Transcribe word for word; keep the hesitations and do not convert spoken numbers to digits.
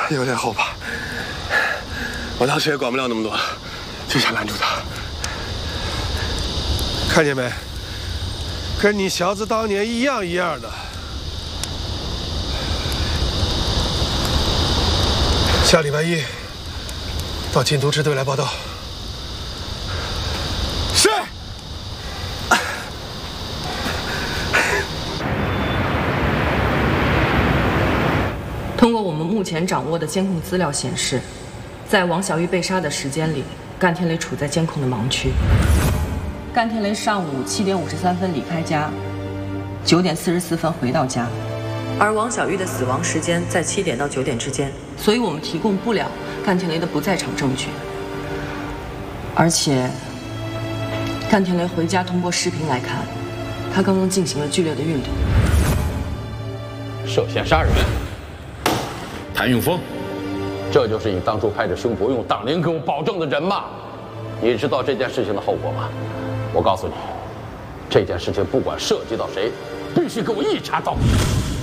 有点后怕。我当时也管不了那么多，就想拦住他。看见没？跟你小子当年一样一样的。下礼拜一到禁毒支队来报道。是。 通过我们目前掌握的监控资料显示，在王小玉被杀的时间里，甘天雷处在监控的盲区。甘天雷上午七点五十三分离开家，九点四十四分回到家，而王小玉的死亡时间在七点到九点之间，所以我们提供不了甘天雷的不在场证据。而且，甘天雷回家通过视频来看，他刚刚进行了剧烈的运动。 涉嫌杀人，谭永峰，这就是你当初拍着胸脯用党铃给我保证的人吗？你知道这件事情的后果吗？我告诉你，这件事情不管涉及到谁，必须给我一查到底。